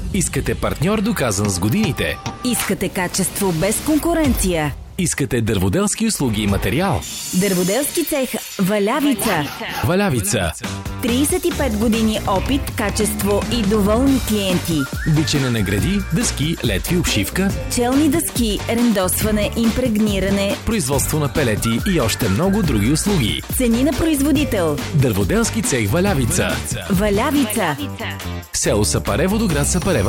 Искате партньор доказан с годините. Искате качество без конкуренция. Искате дърводелски услуги и материал. Дърводелски цех Валявица. Валявица. 35 години опит, качество и доволни клиенти. Бичене на гради, дъски, летви, обшивка, Челни дъски, рендосване, импрегниране, производство на пелети и още много други услуги. цени на производител. Дърводелски цех Валявица. Валявица. Село Сапарево до град Сапарева,